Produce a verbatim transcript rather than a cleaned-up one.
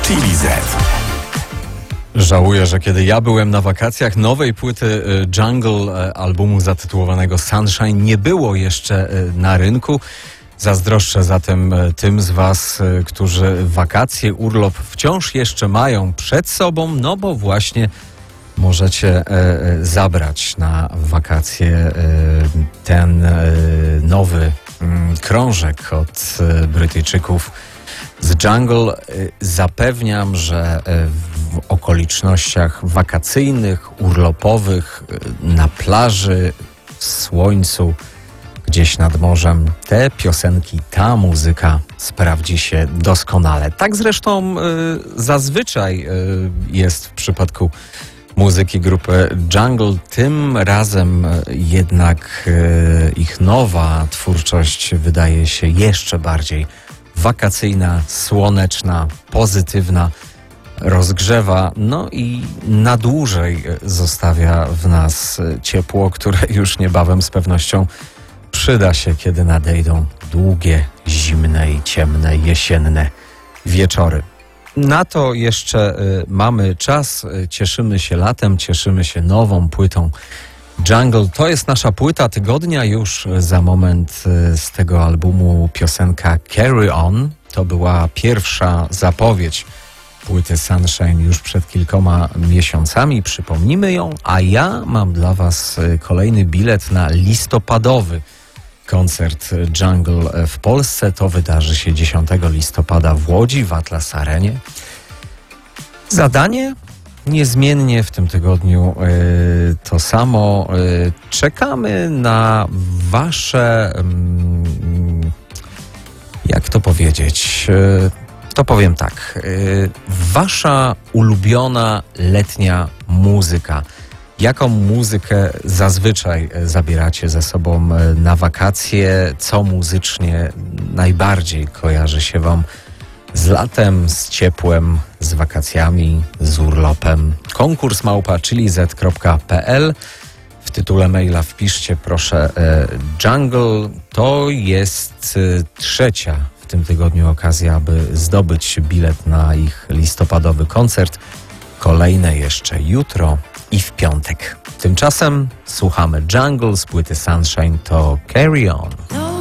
Chili Z. Żałuję, że kiedy ja byłem na wakacjach, nowej płyty Jungle, albumu zatytułowanego Sunshine, nie było jeszcze na rynku. Zazdroszczę zatem tym z Was, którzy wakacje, urlop wciąż jeszcze mają przed sobą, no bo właśnie możecie zabrać na wakacje ten nowy krążek od Brytyjczyków z Jungle. Zapewniam, że w okolicznościach wakacyjnych, urlopowych, na plaży, w słońcu, gdzieś nad morzem, te piosenki, ta muzyka sprawdzi się doskonale. Tak zresztą y, zazwyczaj y, jest w przypadku muzyki grupy Jungle. Tym razem jednak y, ich nowa twórczość wydaje się jeszcze bardziej wakacyjna, słoneczna, pozytywna, rozgrzewa, no i na dłużej zostawia w nas ciepło, które już niebawem z pewnością przyda się, kiedy nadejdą długie, zimne i ciemne, jesienne wieczory. Na to jeszcze y, mamy czas, cieszymy się latem, cieszymy się nową płytą Jungle. To jest nasza płyta tygodnia. Już za moment y, z tego albumu piosenka Carry On. To była pierwsza zapowiedź płyty Sunshine już przed kilkoma miesiącami. Przypomnimy ją, a ja mam dla Was kolejny bilet na listopadowy koncert Jungle w Polsce. To wydarzy się dziesiątego listopada w Łodzi, w Atlas Arenie. Zadanie niezmiennie w tym tygodniu y, to samo. Y, czekamy na Wasze... Y, jak to powiedzieć... Y, To powiem tak, y, wasza ulubiona letnia muzyka. Jaką muzykę zazwyczaj zabieracie ze sobą na wakacje? Co muzycznie najbardziej kojarzy się wam z latem, z ciepłem, z wakacjami, z urlopem? Konkurs małpa chili z kropka p l. W tytule maila wpiszcie proszę y, Jungle. To jest y, trzecia w tym tygodniu okazja, aby zdobyć bilet na ich listopadowy koncert. Kolejne jeszcze jutro i w piątek. Tymczasem słuchamy Jungle z płyty Sunshine, to Carry On.